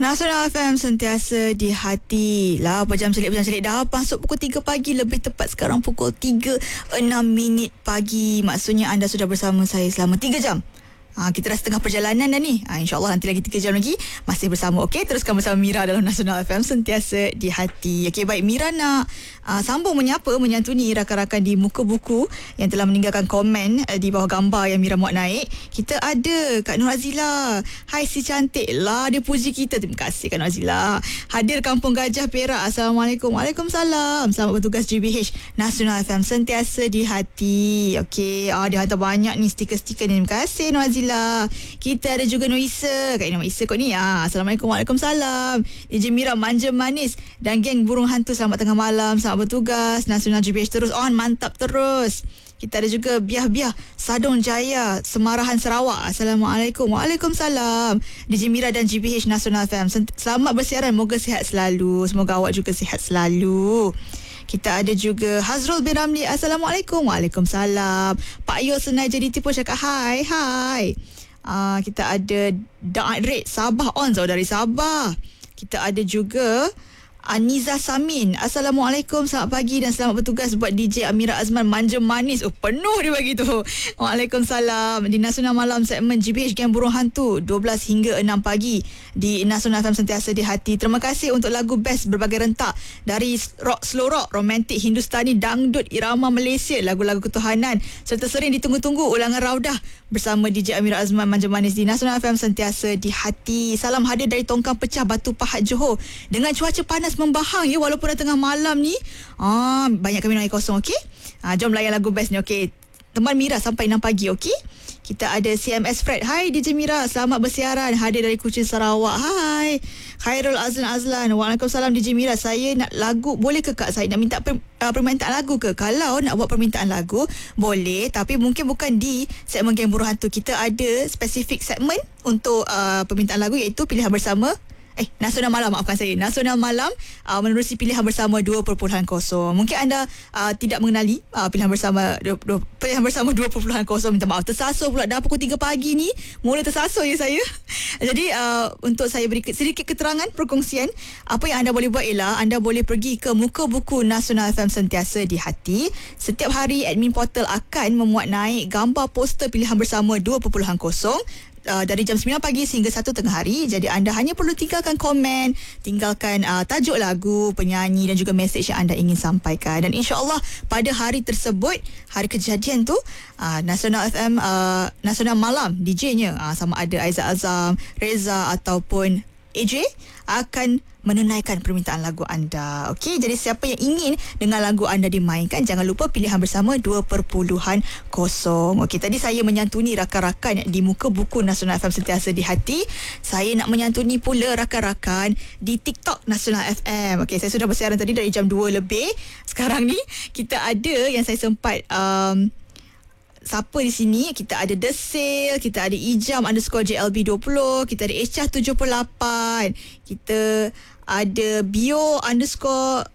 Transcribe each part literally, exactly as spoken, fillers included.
Nasional F M sentiasa di hati. Lah, apa jam selit, jam selit dah masuk pukul tiga pagi. Lebih tepat sekarang pukul tiga enam minit pagi. Maksudnya anda sudah bersama saya selama tiga jam. Ha, kita dah setengah perjalanan dah ni. Ha, InsyaAllah nanti lagi tiga jam lagi masih bersama. Okey, teruskan bersama Mira dalam Nasional F M sentiasa di hati. Okey, baik, Mira nak uh, sambung menyapa, menyantuni rakan-rakan di muka buku yang telah meninggalkan komen uh, di bawah gambar yang Mira muat naik. Kita ada Kak Nur Azila. Hai si cantik lah, dia puji kita. Terima kasih Kak Nur Azila. Hadir Kampung Gajah Perak. Assalamualaikum. Waalaikumsalam. Selamat bertugas G B H Nasional F M sentiasa di hati. Okey, uh, dia hantar banyak ni stiker-stiker ni. Terima kasih Nur Azila. Kita ada juga Noisa. Kak Ina Isa kot ni. Ah, Assalamualaikum. Waalaikumsalam. D J Mira manja manis dan geng burung hantu, selamat tengah malam, selamat bertugas. Nasional G B H terus on, mantap terus. Kita ada juga Biah-Biah Sadong Jaya, Semarahan Sarawak. Assalamualaikum. Waalaikumsalam. D J Mira dan G B H Nasional F M, selamat bersiaran, moga sihat selalu. Semoga awak juga sihat selalu. Kita ada juga Hazrul bin Ramli. Assalamualaikum. Waalaikumsalam. Pak Yo Senai jadi tipu cakap hai. Hai. Uh, kita ada Da'at Red Sabah on, saudari Sabah. Kita ada juga Aniza Samin. Assalamualaikum, selamat pagi dan selamat bertugas buat D J Amira Azman manja manis. Oh, penuh dia bagi tu. Waalaikumsalam. Di Nasional Malam segmen G B H Geng Burung Hantu dua belas hingga enam pagi di Nasional F M sentiasa di hati. Terima kasih untuk lagu best berbagai rentak dari rock, slow rock, romantik, Hindustani, dangdut, irama Malaysia, lagu-lagu ketuhanan serta sering ditunggu-tunggu ulangan Raudah bersama D J Amira Azman manja manis di Nasional F M sentiasa di hati. Salam hadir dari Tongkang Pecah, Batu Pahat, Johor. Dengan cuaca panas membahang ya, walaupun dah tengah malam ni. Ah, banyak kami air kosong, okey? Ah, jom layan lagu best ni, okey? Teman Mira sampai enam pagi, okey? Kita ada C M S Fred. Hai D J Mira, selamat bersiaran. Hadir dari Kuching, Sarawak. Hai. Khairul Azlan Azlan. Waalaikumsalam D J Mira. Saya nak lagu, boleh ke Kak? Saya nak minta per, uh, permintaan lagu ke? Kalau nak buat permintaan lagu, boleh. Tapi mungkin bukan di segmen Geng Burung Hantu. Kita ada spesifik segmen untuk uh, permintaan lagu, iaitu Pilihan Bersama. Eh, Nasional Malam, maafkan saya. Nasional Malam uh, menerusi Pilihan Bersama dua titik kosong. Mungkin anda uh, tidak mengenali uh, Pilihan Bersama dua, dua, Pilihan Bersama dua titik kosong. Minta maaf, tersasul pula. Dah pukul tiga pagi ni, mula tersasul ya saya. Jadi, uh, untuk saya beri sedikit keterangan, perkongsian, apa yang anda boleh buat ialah anda boleh pergi ke muka buku Nasional F M sentiasa di hati. Setiap hari, admin portal akan memuat naik gambar poster Pilihan Bersama dua titik kosong. Uh, dari jam sembilan pagi sehingga satu tengah hari. Jadi anda hanya perlu tinggalkan komen, tinggalkan uh, tajuk lagu, penyanyi dan juga mesej yang anda ingin sampaikan. Dan insya-Allah pada hari tersebut, hari kejadian tu, uh, Nasional F M, uh, Nasional Malam D J-nya uh, sama ada Aizat Azam, Reza ataupun A J akan menunaikan permintaan lagu anda. Okey, jadi siapa yang ingin dengan lagu anda dimainkan, jangan lupa Pilihan Bersama dua titik kosong. Okey, tadi saya menyantuni rakan-rakan di muka buku Nasional F M sentiasa di hati. Saya nak menyantuni pula rakan-rakan di TikTok Nasional F M. Okey, saya sudah bersiaran tadi dari jam dua lebih. Sekarang ni kita ada yang saya sempat um, siapa di sini. Kita ada The Sale, kita ada Ijam underscore J L B dua puluh, kita ada Echa tujuh puluh lapan, kita ada Bio underscore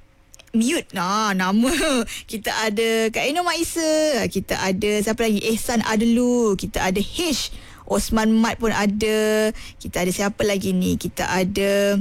mute, nah, nama. Kita ada Kak Eno Maisa, kita ada siapa lagi, Ehsan Adelu, kita ada Hish, Osman Mat pun ada, kita ada siapa lagi ni, kita ada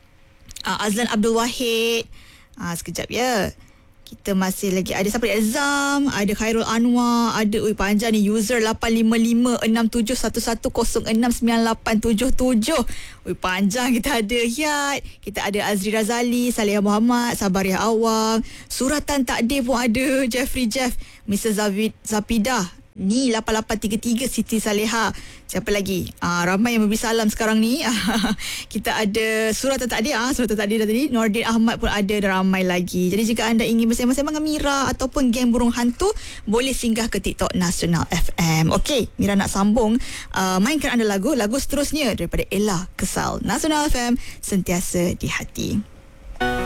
uh, Azlan Abdul Wahid. Ah, sekejap ya. Kita masih lagi ada siapa? Azam, ada Khairul Anwar, ada ui panjang ni, user lapan lima lima enam tujuh satu satu kosong enam sembilan lapan tujuh tujuh. Ui panjang. Kita ada Hiat, kita ada Azri Razali, Salihah Muhammad, Sabariah Awang, Suratan Takdir pun ada, Jeffrey Jeff, mister Zavid Zapidah, ni lapan lapan tiga tiga, Siti Saleha. Siapa lagi? Ah, ramai yang memberi salam sekarang ni. Kita ada Suratan Takdir, ah, Suratan Takdir tadi, Nordin Ahmad pun ada dan ramai lagi. Jadi jika anda ingin bersama-sama dengan Mira ataupun Geng Burung Hantu, boleh singgah ke TikTok Nasional F M. Okey, Mira nak sambung uh, mainkan anda lagu, lagu seterusnya daripada Ella Kesal. Nasional F M sentiasa di hati.